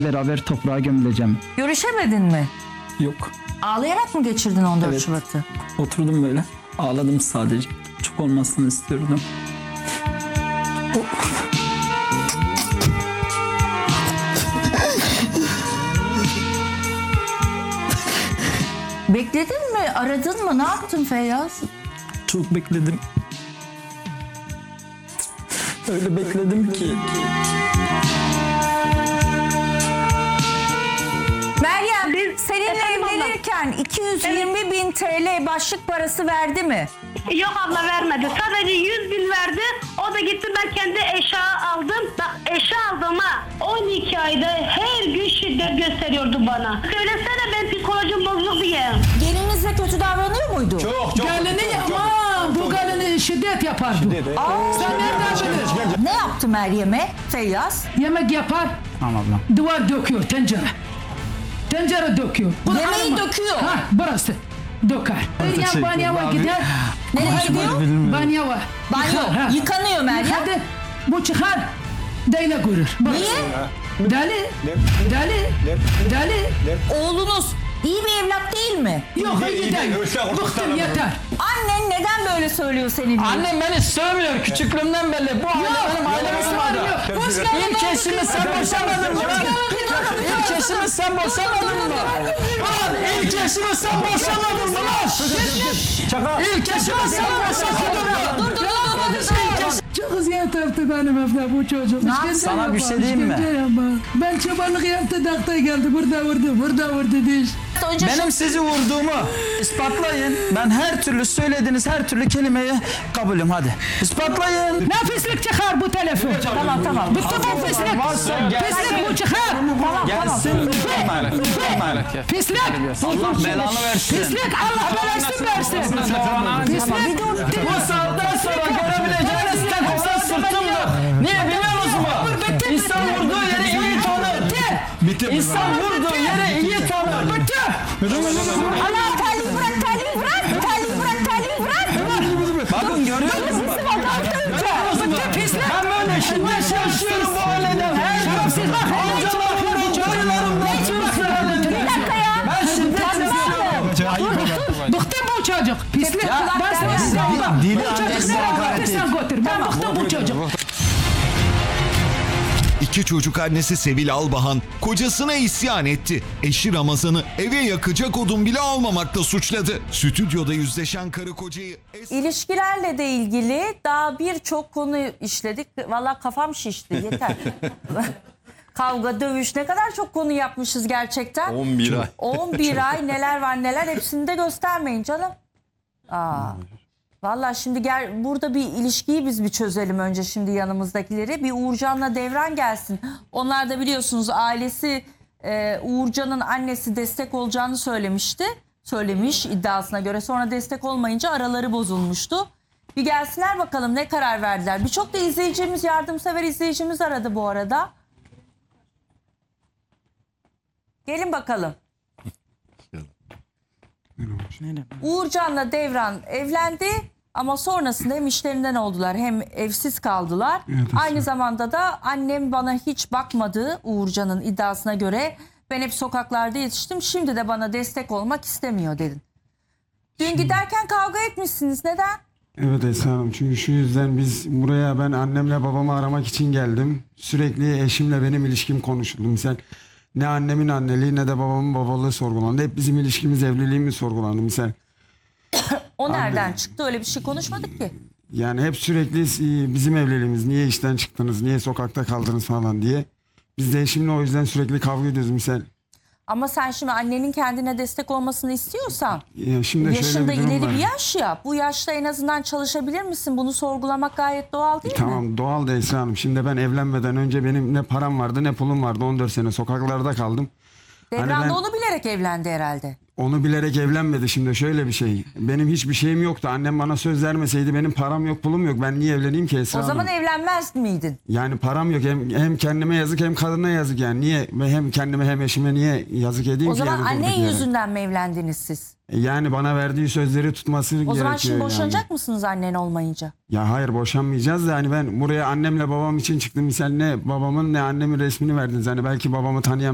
beraber toprağa gömüleceğim. Görüşemedin mi? Yok. Ağlayarak mı geçirdin 14 Evet. Şubat'ı? Oturdum böyle. Ağladım sadece. Çok olmasını istiyordum. Bekledin mi? Aradın mı? Ne yaptın Feyyaz? Çok bekledim. Öyle bekledim ki. Meryem seninle Efendim abla? evlenirken 220 bin TL başlık parası verdi mi? Yok abla vermedi. Sadece 100 bin verdi. O da gitti, ben kendi eşya aldım. Bak eşya aldım ha. 12 ayda her gün şiddet gösteriyordu bana. Söylesene ben psikolojim bozuk diye. Gelinizle kötü davranıyor muydu? Çok. Gelini ama bu gelini şiddet yapar bu. Sen nereden bilirsin? Ne yaptı Meryem'e Feyyaz? Yemek yapar, Tamam ablam. duvar döküyor, tencere. Tencere döküyor. Bu da Yemeği alma. döküyor. Ha, burası döker. Meryem banyava gider. Nereye gidiyor? Banyava. Banyo. Yıkanıyor Meryem. Hadi bu çıkar. Deyle görür. Bak. Niye? Deli. Deli. Deli. Oğlunuz iyi bir evlat değil mi? Yok iyi değil. Bıktım yeter. Annen neden böyle söylüyor seninle? Annem beni sövmüyor küçüklüğümden beri. Bu aile benim ailemi sığmadı. Hoş geldin. İlk eşimi sen boşamadın mı lan? İlk eşimi sen boşamadın mı? Lan ilk eşimi sen boşamadın mı lan? İlk eşimi sen boşamadın mı? Dur. Çok eziyet yaptı benim evde bu çocuk. İşkence Sana bir şey yapar, diyeyim mi? işkence yapar. Ben çobanlık yaptı, dakta geldi. Burada vurdu diş. Önce Benim sizi vurduğumu ispatlayın. Ben her türlü söylediğiniz her türlü kelimeye kabulüm hadi. İspatlayın. Ne pislik çıkar bu telefon? Tamam. Bıktım bu pislik. Varsa gelsin. Pislik bu çıkar. Gelsin. Pislik. Allah belanı versin. Pislik Allah belasını versin. Pislik. Bu saatten sonra görebileceğiniz tek olsa sırtımdır. Niye biliyor musunuz mu? İnsan vurduğu yere iyi tanır. İnsan vurduğu yere iyi tanır. Allah terliği bırak. Bakın görüyor musunuz? Ben böyle şiddet yaşıyorum bu aileden. Amcalarım, çocuklarım, Bir dakika ya. ben şiddet yaşıyorum. Bıktım bu çocuk. Pislik. Ya, Ben sana söyleyeyim. dili Bu çocuk annesi nereye hakaret götürsen götür. Ben bıktım bu çocuk. İki çocuk annesi Sevil Albahan kocasına isyan etti. Eşi Ramazan'ı eve yakacak odun bile almamakla suçladı. Stüdyoda yüzleşen karı kocayı İlişkilerle de ilgili daha birçok konu işledik. Vallahi kafam şişti yeter. Kavga, dövüş, ne kadar çok konu yapmışız gerçekten. 11 ay. 11 ay neler var neler, hepsini de göstermeyin canım. Vallahi şimdi gel burada bir ilişkiyi biz bir çözelim önce, şimdi yanımızdakileri. Bir Uğurcan'la Devran gelsin. Onlar da biliyorsunuz ailesi Uğurcan'ın annesi destek olacağını söylemiş iddiasına göre. Sonra destek olmayınca araları bozulmuştu. Bir gelsinler bakalım ne karar verdiler. Birçok da izleyicimiz, yardımsever izleyicimiz aradı bu arada. Gelin bakalım. Uğurcan'la Devran evlendi ama sonrasında hem işlerinden oldular hem evsiz kaldılar. Aynı zamanda da annem bana hiç bakmadı, Uğurcan'ın iddiasına göre. Ben hep sokaklarda yetiştim, şimdi de bana destek olmak istemiyor dedin. Dün giderken kavga etmişsiniz, neden? Evet Esra Hanım, çünkü şu yüzden buraya ben annemle babamı aramak için geldim. Sürekli eşimle benim ilişkim konuşuldu. Misal ne annemin anneliği ne de babamın babalığı sorgulandı. Hep bizim ilişkimiz, evliliğimiz sorgulandı misal. O nereden çıktı? Öyle bir şey konuşmadık ki. Yani hep sürekli bizim evliliğimiz, niye işten çıktınız, niye sokakta kaldınız falan diye. Biz de eşimle o yüzden sürekli kavga ediyoruz misal. Ama sen şimdi annenin kendine destek olmasını istiyorsan Şimdi yaşında şöyle bir durum ileri var. bir yaş ya. Bu yaşta en azından çalışabilir misin? Bunu sorgulamak gayet doğal değil mi? Tamam, doğal da Esra Hanım. Şimdi ben evlenmeden önce benim ne param vardı ne pulum vardı. 14 sene sokaklarda kaldım. Devran Hani ben- da onu bilerek evlendi herhalde. Onu bilerek evlenmedi. Şimdi şöyle bir şey. Benim hiçbir şeyim yoktu. Annem bana söz vermeseydi benim param yok, pulum yok. Ben niye evleneyim ki Esra O zaman Hanım? evlenmez miydin? Yani param yok. Hem kendime yazık hem kadına yazık yani. Niye hem kendime hem eşime niye yazık edeyim O ki zaman yani annen durduk yere? yüzünden mi evlendiniz siz? Yani bana verdiği sözleri tutması O gerekiyor zaman şimdi yani. boşanacak mısınız annen olmayınca? Ya hayır, boşanmayacağız da hani ben buraya annemle babam için çıktım. Misal ne babamın ne annemin resmini verdiniz. Hani belki babamı tanıyan